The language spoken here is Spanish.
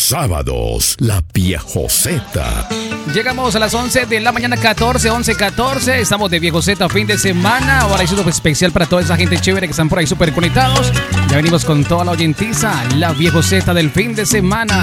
sábados, la Viejoseta. Llegamos a las 11 de la mañana, 11:14. Estamos de Viejoseta fin de semana. Ahora es un especial para toda esa gente chévere que están por ahí súper conectados. Ya venimos con toda la oyentiza, la Viejoseta del fin de semana.